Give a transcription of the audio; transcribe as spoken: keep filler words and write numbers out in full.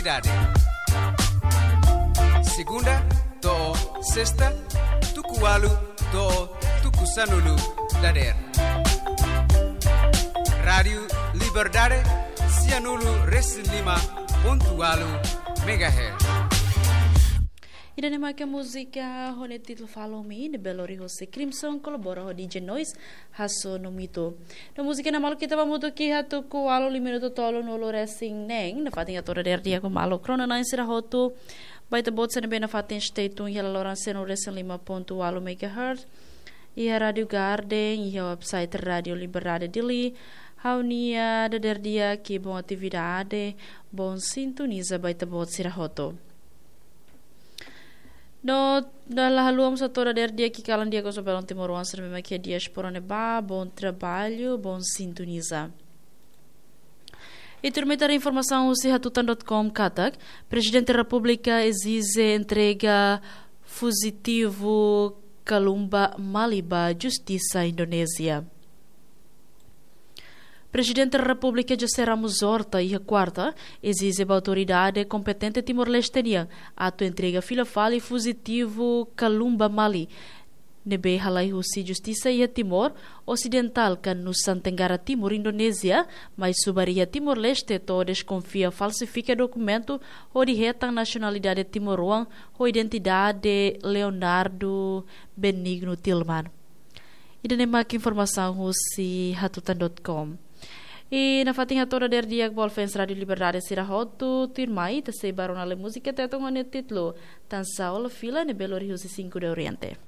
cidade. Segunda, to sexta, tukualu, to tukusanulu, dader. Rádio Liberdade, Cianulu, Reslima, pontualu, megahertz. E da nema que a música o título Follow Me de Belo Horizonte Crimson colabora com D J Noise haso no mito. Da música na malo kita vamos aqui hatu ko alo lima minuto tolo no lo racing neng na fatinha toda der dia ko malo krona na insira hotu baita bot sa na fatin state tun yala loran seno racing lima ponto alo megahertz. E a Radio Garden e a website Radio Liberdade Dili haunia da der dia que bom atividade bom sintoniza baita bot sira hotu. No, dalam haluam satu dari dia que kalan dia com o Belão Timor-Leste serve mais que dias por onde ba bom trabalho, bom sintoniza. E terminar a informação o sihatutan ponto com katak, Presidente da República exige entrega fugitivo Kalumba Maliba Justiça Indonésia. Presidente da República José Ramos Horta e a quarta exige a autoridade competente Timor-Leste ato entrega filafal e fugitivo Kalumba Mali nebe halai husi justiça e a Timor Ocidental kan Nusa Tenggara Timur Indonésia mas subaria Timor-Leste to desconfia falsifica documento o de retang nacionalidade Timor-Ruang o identidade Leonardo Benigno Tilman. E denemak informação husi hatutan ponto com. E na fatinha toda der dia que Fans Radio Liberdade será hotu tirmai te se baron ale música te tongo ne titlo Tansa ola fila ne Belo Horizonte cinco de Oriente.